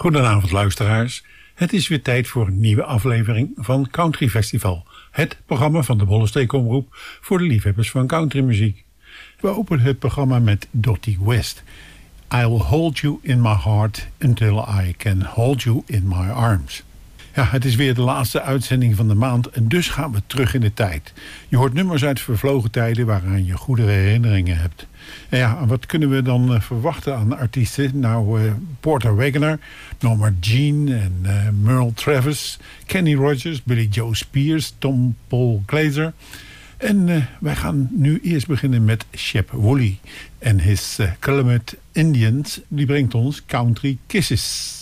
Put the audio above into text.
Goedenavond luisteraars. Het is weer tijd voor een nieuwe aflevering van Country Festival. Het programma van de Bollenstreek-omroep voor de liefhebbers van countrymuziek. We openen het programma met Dottie West. I'll hold you in my heart until I can hold you in my arms. Ja, het is weer de laatste uitzending van de maand en dus gaan we terug in de tijd. Je hoort nummers uit vervlogen tijden waaraan je goede herinneringen hebt. En ja, wat kunnen we dan verwachten aan artiesten? Nou, Porter Wagoner, Norma Jean en Merle Travis, Kenny Rogers, Billy Joe Spears, Tom Paul Glaser. En wij gaan nu eerst beginnen met Shep Woolley en his Calumet Indians. Die brengt ons Country Kisses.